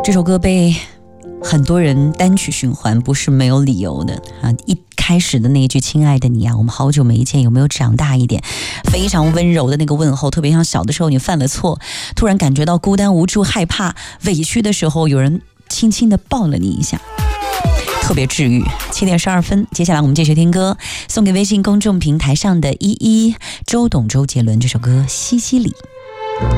这首歌被很多人单曲循环，不是没有理由的啊！一开始的那一句“亲爱的你啊，我们好久没见，有没有长大一点”，非常温柔的那个问候，特别像小的时候你犯了错，突然感觉到孤单、无助、害怕、委屈的时候，有人轻轻的抱了你一下，特别治愈。7:12，接下来我们继续听歌，送给微信公众平台上的依依，周董周杰伦这首歌《西西里》。